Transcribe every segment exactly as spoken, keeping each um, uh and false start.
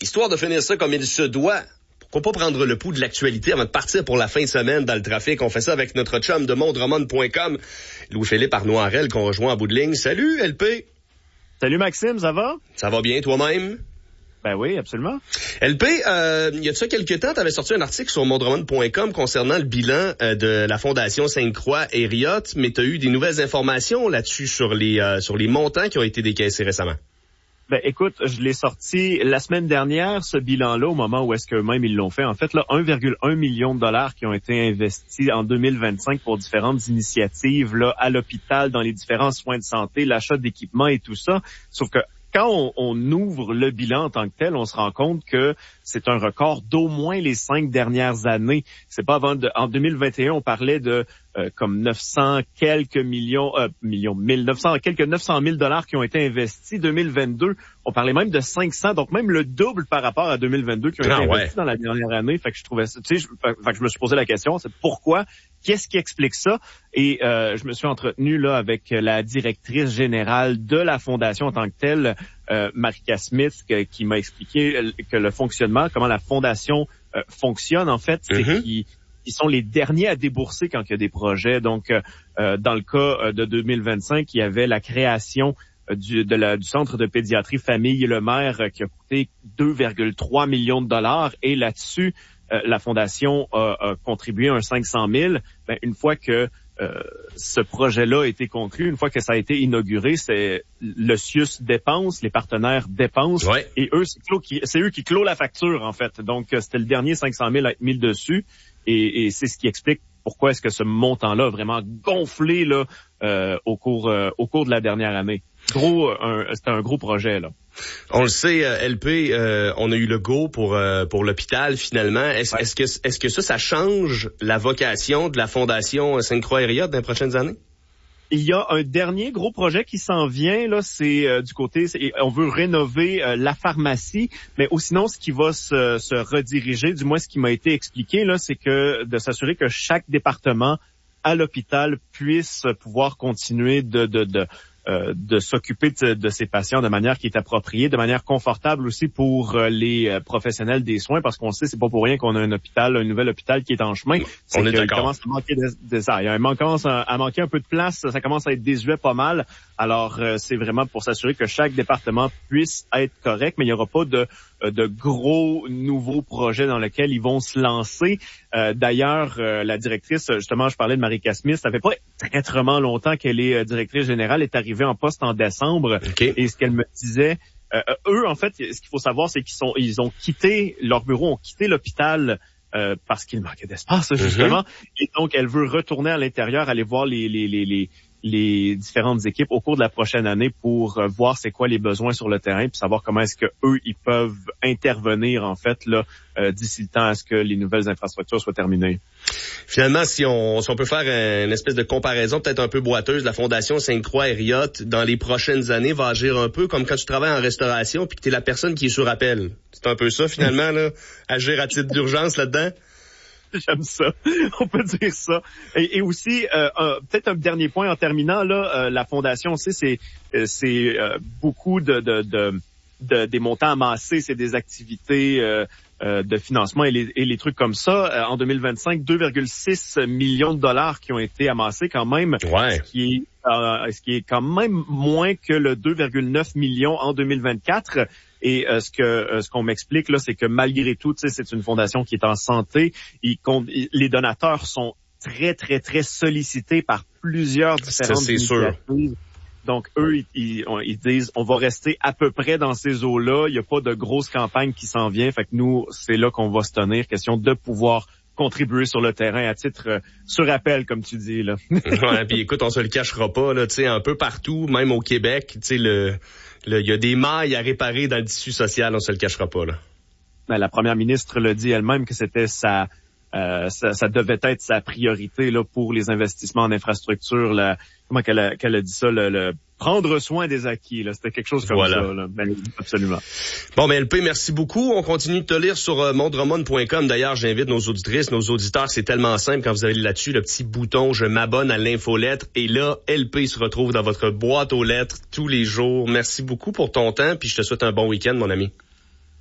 histoire de finir ça comme il se doit, pourquoi pas prendre le pouls de l'actualité avant de partir pour la fin de semaine dans le trafic? On fait ça avec notre chum de mondroman point com, Louis-Philippe Arnoirel, qu'on rejoint en bout de ligne. Salut, L P! Salut Maxime, ça va? Ça va bien, toi-même? Ben oui, absolument. L P, euh, il y a de ça quelques temps, tu avais sorti un article sur mondroman point com concernant le bilan euh, de la Fondation Sainte-Croix Hériote, mais tu as eu des nouvelles informations là-dessus sur les euh, sur les montants qui ont été décaissés récemment. Ben écoute, je l'ai sorti la semaine dernière, ce bilan-là, au moment où est-ce qu'eux-mêmes ils l'ont fait. En fait, là, un virgule un million de dollars qui ont été investis en deux mille vingt-cinq pour différentes initiatives là à l'hôpital, dans les différents soins de santé, l'achat d'équipements et tout ça. Sauf que quand on, on ouvre le bilan en tant que tel, on se rend compte que c'est un record d'au moins les cinq dernières années. C'est pas avant de, en deux mille vingt et un, on parlait de euh, comme neuf cents quelques millions, euh, millions, mille neuf cents quelques neuf cent mille dollars qui ont été investis. deux mille vingt-deux, on parlait même de cinq cents, donc même le double par rapport à deux mille vingt-deux qui ont ah, été ouais. investis dans la dernière année. Fait que je trouvais ça, tu sais, je, fait que je me suis posé la question, c'est pourquoi, qu'est-ce qui explique ça? Et euh, je me suis entretenu là avec la directrice générale de la fondation en tant que telle, euh, Marika Smith, que, qui m'a expliqué que le fonctionnement, comment la fondation euh, fonctionne en fait, c'est mm-hmm. qu'ils ils sont les derniers à débourser quand il y a des projets. Donc, euh, dans le cas de deux mille vingt-cinq, il y avait la création du, de la, du centre de pédiatrie Famille Le Maire qui a coûté deux virgule trois millions de dollars. Et là-dessus, euh, la fondation a, a contribué un cinq cent mille. Ben, une fois que euh, ce projet-là a été conclu, une fois que ça a été inauguré, c'est le C I U S dépense, les partenaires dépensent, ouais. et eux, c'est, qui, c'est eux qui clôt la facture en fait. Donc, c'était le dernier cinq cent mille à être mis dessus. Et, et c'est ce qui explique pourquoi est-ce que ce montant-là a vraiment gonflé là euh, au cours euh, au cours de la dernière année. Gros, un, c'était un gros projet là. On le sait, euh, L P, euh, on a eu le go pour euh, pour l'hôpital finalement. Est-ce, ouais. est-ce que est-ce que ça, ça change la vocation de la Fondation Sainte-Croix Hériote dans les prochaines années? Il y a un dernier gros projet qui s'en vient, là, c'est euh, du côté, c'est, on veut rénover euh, la pharmacie, mais ou sinon, ce qui va se, se rediriger, du moins ce qui m'a été expliqué, là, c'est que de s'assurer que chaque département à l'hôpital puisse pouvoir continuer de, de, de Euh, de s'occuper de, de ces patients de manière qui est appropriée, de manière confortable aussi pour euh, les euh, professionnels des soins, parce qu'on sait c'est pas pour rien qu'on a un hôpital, un nouvel hôpital qui est en chemin. C'est On est qu'il d'accord. commence à manquer de, de ça. Il y a un manquance à, à manquer un peu de place, ça commence à être désuet pas mal. Alors euh, c'est vraiment pour s'assurer que chaque département puisse être correct, mais il n'y aura pas de de gros nouveaux projets dans lesquels ils vont se lancer. Euh, d'ailleurs, euh, la directrice, justement, je parlais de Marika Smith, ça fait pas très très longtemps qu'elle est euh, directrice générale, est arrivée en poste en décembre. Okay. Et ce qu'elle me disait, euh, eux, en fait, ce qu'il faut savoir, c'est qu'ils sont, ils ont quitté, leur bureau ont quitté l'hôpital euh, parce qu'il manquait d'espace, justement. Mm-hmm. Et donc, elle veut retourner à l'intérieur, aller voir les, les, les, les les différentes équipes au cours de la prochaine année pour euh, voir c'est quoi les besoins sur le terrain, puis savoir comment est-ce que eux ils peuvent intervenir en fait là euh, d'ici le temps à ce que les nouvelles infrastructures soient terminées. Finalement, si on si on peut faire une espèce de comparaison peut-être un peu boiteuse, la Fondation Sainte-Croix Hériote dans les prochaines années va agir un peu comme quand tu travailles en restauration puis que tu es la personne qui est sur appel. C'est un peu ça finalement là, agir à titre d'urgence là-dedans. J'aime ça. On peut dire ça. Et, et aussi, euh, un, peut-être un dernier point en terminant, là, euh, la Fondation, on sait, c'est, c'est euh, beaucoup de, de, de, de des montants amassés, c'est des activités euh, euh, de financement et les, et les trucs comme ça. Euh, en deux mille vingt-cinq, deux virgule six millions de dollars qui ont été amassés quand même, ouais. ce qui est, euh, ce qui est quand même moins que le deux virgule neuf millions en deux mille vingt-quatre. Et euh, ce que euh, ce qu'on m'explique là, c'est que malgré tout, tu sais, c'est une fondation qui est en santé. Ils, ils, les donateurs sont très très très sollicités par plusieurs différentes ça, initiatives. Sûr. Donc eux, ils, ils, ils disent, on va rester à peu près dans ces eaux-là. Il n'y a pas de grosse campagne qui s'en vient. Fait que nous, c'est là qu'on va se tenir. Question de pouvoir contribuer sur le terrain à titre euh, sur appel, comme tu dis là. Ouais, puis écoute, on se le cachera pas là, tu sais, un peu partout, même au Québec, tu sais le il y a des mailles à réparer dans le tissu social, on se le cachera pas là. Ben, la première ministre l'a dit elle-même que c'était sa, euh, ça, ça devait être sa priorité là pour les investissements en infrastructure. Là, comment qu'elle a, qu'elle a dit ça, le, le prendre soin des acquis. Là, c'était quelque chose comme voilà. ça. Là. Ben, absolument. Bon, ben L P, merci beaucoup. On continue de te lire sur euh, mondroman point com. D'ailleurs, j'invite nos auditrices, nos auditeurs. C'est tellement simple quand vous allez là-dessus, le petit bouton « Je m'abonne à l'infolettre » et là, L P se retrouve dans votre boîte aux lettres tous les jours. Merci beaucoup pour ton temps, puis je te souhaite un bon week-end, mon ami.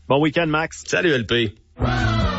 Bon week-end, Max. Salut, L P.